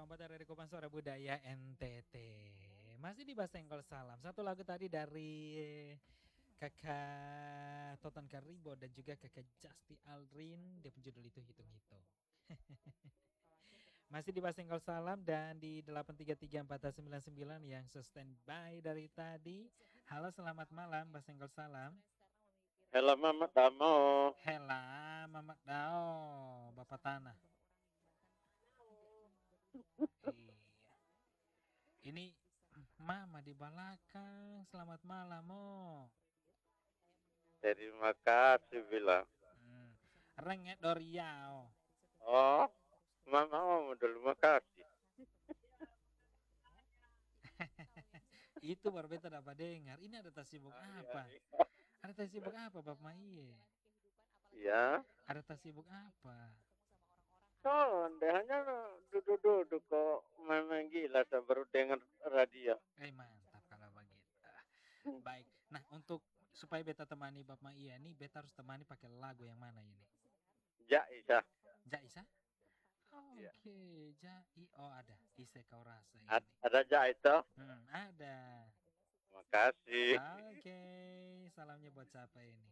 Muhammad dari Kupang Suara Budaya NTT. Masih di Basengkol Salam. Satu lagu tadi dari kakak Toton Karibo dan juga kakak Justi Aldrin. Dia penjudul itu hitung-hitung. Masih di Basengkol Salam dan di 8334099 yang standby dari tadi. Halo, selamat malam Basengkol Salam. Halo Mama Damo. Hela, Mamak Dao, Bapak Tanah. Iya. Ini Mama di belakang. Selamat malam, Mo. Terima kasih bilang. Renget Doriao. Oh, Mama mau terima kasih. Itu baru beta dapat dengar. Ini ada tas sibuk Iya, apa? iya. Ada tas sibuk apa, Bapak Maiye? Ya, Ada tas sibuk apa? so, hanya duduk-duduk kok memang gila saya baru dengar radio. Mantap kalau begitu. Baik. Nah, untuk supaya beta temani Bapak Maiye ini, beta harus temani pakai lagu yang mana ini? Ya, Isa. Jaisa? Ya. Oke, Jai. Oh, ada. Ise kau rasa ini. Ada ja itu. Ada. Makasih. Oke, salamnya buat siapa ini?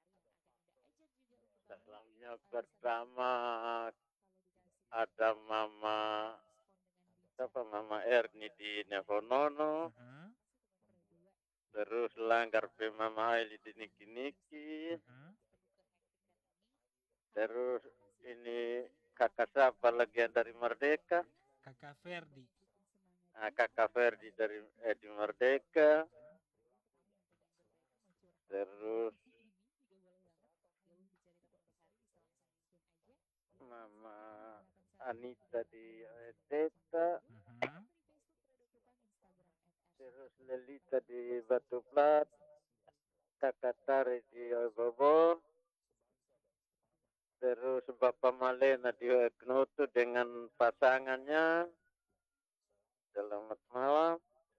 Salamnya pertama ada Mama siapa Mama Erni di Nevonono. Mhm, Terus langgar pe Mama Aili di Niki-Niki. mhm. Terus ini kakak siapa lagi yang dari Merdeka? Kakak Ferdi. Kakak Ferdi dari di Merdeka. Terus Mama Anita di Teta. Mhm. Terus Lelita di Batu Plat. Kakak Tari di Bobo. Terus Bapak Malena di Knutu dengan pasangannya. Selamat malam.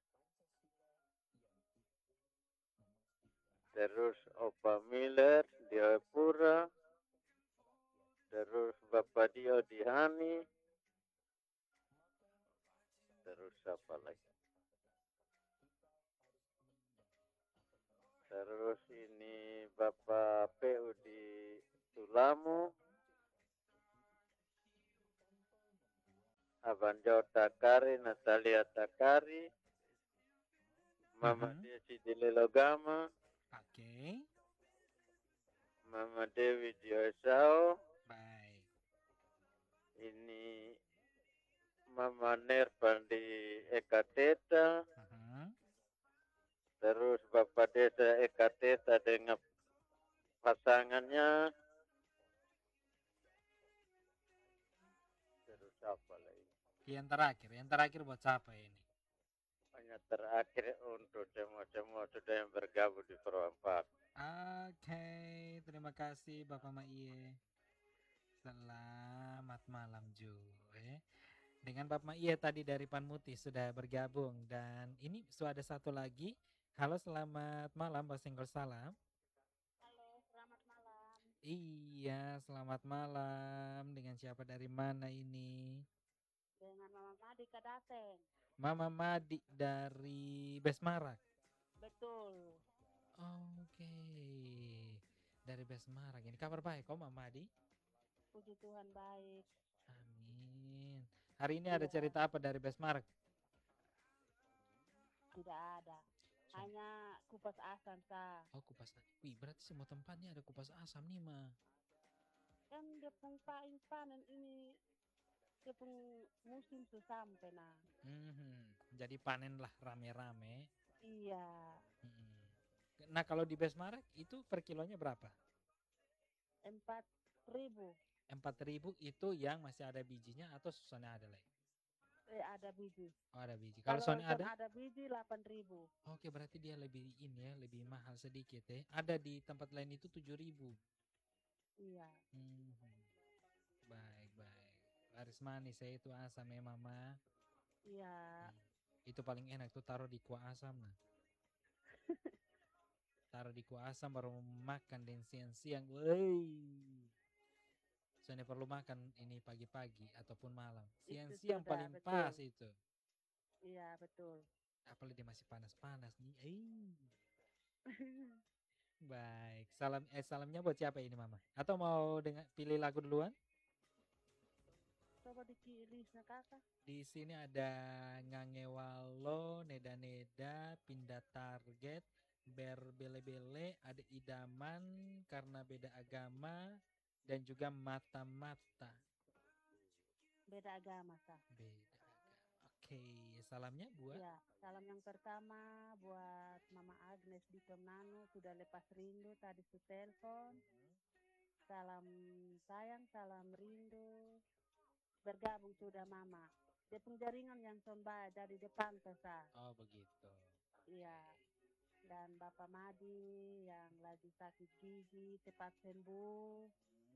Terus Opa Miller di Pura. Terus Bapak Dio di Hani. Terus apa lagi? Terus ini Bapak PU di Sulamu. Abang Jo Takari, Natalia Takari. Mama Mhm. Desi di Lelogama. Oke. Mama Dewi di Osao. Baik. Ini Mama Nerpan di Ekateta. Mhm. Terus Bapak Desa Ekateta dengan pasangannya. Terus apa lagi? Yang terakhir buat siapa ini? Hanya terakhir untuk semua sudah yang bergabung di Perempat. Oke, terima kasih Bapak Maiye. Selamat malam juga. Dengan Bapak Maiye tadi dari Panmuti sudah bergabung dan ini sudah ada satu lagi. Halo, selamat malam Pak Senggol Salam. Halo, selamat malam. Iya, selamat malam. Dengan siapa dari mana ini? Dengan Mama Madi Kadaten. Mama Madi dari Besmarak. Betul. Oke. Dari Besmarak. Ini kabar baik kok Mama Madi? Puji Tuhan baik. Amin. Hari ini ada Iya, cerita apa dari Besmarak? tidak ada. Som- Hanya kupas asam sah. Oh, kupas. Wih, berarti semua tempatnya ada kupas asam nih, Ma. Kan dia pun panen ini dia pun musim sudah sampai nah. Jadi panen lah rame-rame. Iya, Mhm. Nah, kalau di Besmarak itu per kilonya berapa? 4.000. 4.000 itu yang masih ada bijinya atau Sonya ada lagi? Ada biji. Oh, ada biji. Kalau Kalau Sonya son ada? ada biji 8.000. Oke, berarti dia lebih ini ya, lebih mahal sedikit ya. Ada di tempat lain itu 7.000. Iya. Baik, baik. Laris manis ya itu asam ya, Mama. Iya. Itu paling enak tuh taruh di kuah asam nah. Taruh di kuah asam baru makan dan siang-siang. Wey. Soalnya perlu makan ini pagi-pagi ataupun malam. Itu Siang-siang sudah paling pas betul. itu. Iya, betul. Apalagi dia masih panas-panas nih. Baik. Salamnya buat siapa ini Mama? Atau mau pilih lagu duluan? Coba dikirisnya kakak. Di sini ada Ngangewalo, Neda Neda, Pindah Target, Berbele-bele, ada Idaman karena beda agama dan juga Mata-mata. Beda agama sah. Beda agama. Oke, salamnya buat Ya, salam yang pertama buat Mama Agnes di Tomnano, sudah lepas rindu tadi su telepon. Salam sayang, salam rindu. Bergabung sudah Mama. Dia pun jaringan yang somba dari depan tuh sah. Oh begitu. Iya. Dan Bapak Madi yang lagi sakit gigi cepat sembuh.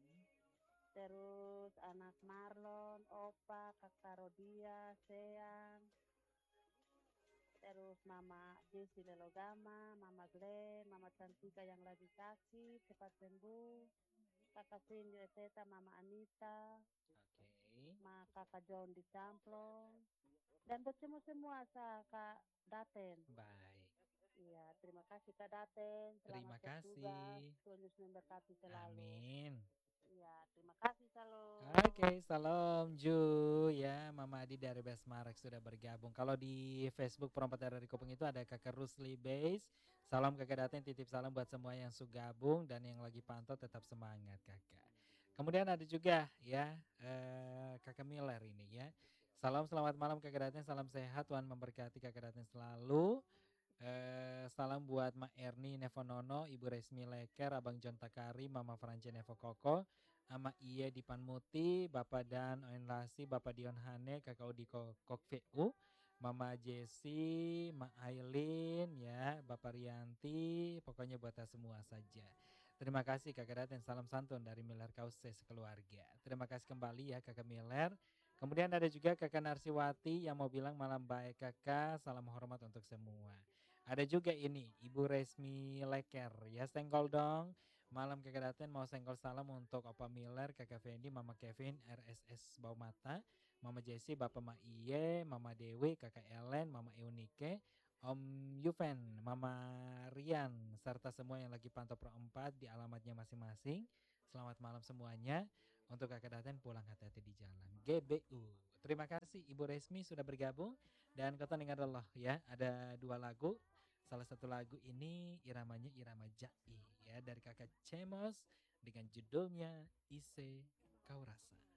Terus anak Marlon, Opa, Kakak Rodia, Sean. Terus Mama Jesi Lelogama, Mama Glenn, Mama Cantika yang lagi sakit cepat sembuh. Kakak Cindy Teta, Mama Anita, Oke. Kakak John di Camplong. Dan buat semua sa Kak Daten. Baik. Iya, terima kasih Kak Daten. Terima Selamat bertugas. kasih. Tuhan Yesus memberkati selalu. Amin. Iya, terima kasih selalu. Oke, salam Ju ya, Mama Adi dari Besmarek sudah bergabung. Kalau di Facebook Perompak dari Kupang itu ada Kakak Rusli Base. Salam Kakak Daten, titip salam buat semua yang sudah gabung dan yang lagi pantau tetap semangat Kakak. Kemudian ada juga ya Kakak Miller ini ya. Salam selamat malam Kakak Daten, salam sehat, Tuhan memberkati Kakak Daten selalu. Salam buat Mak Erni Nevonono, Ibu Resmi Leker, Abang John Takari, Mama France Nevo Koko, Ama Iye Dipan Muti, Bapak Dan Oen Lasi, Bapak Dion Hane, Kakak Udi Kok VU, Mama Jessi, Mak Aileen ya, Bapak Rianti, pokoknya buat kita semua saja. Terima kasih Kakak Daten, salam santun dari Miller Kause sekeluarga. Terima kasih kembali ya Kakak Miller. Kemudian ada juga Kakak Narsiwati yang mau bilang malam baik Kakak, salam hormat untuk semua. Ada juga ini Ibu Resmi Leker ya, senggol dong. Malam Kakak Daten mau senggol salam untuk Opa Miller, Kakak Fendi, Mama Kevin, RSS Bau Mata, Mama Jessi, Bapak Ma Iye, Mama Dewi, Kakak Ellen, Mama Eunike, Om Yuven, Mama Rian, serta semua yang lagi pantau Pro 4 di alamatnya masing-masing. Selamat malam semuanya. Untuk Kakak Daten pulang hati-hati di jalan. GBU. Terima kasih Ibu Resmi sudah bergabung. Dan kata dengar Allah ya, ada 2 lagu. Salah satu lagu ini iramanya irama Jai ya dari Kakak Cemos dengan judulnya Ise Kau Rasa.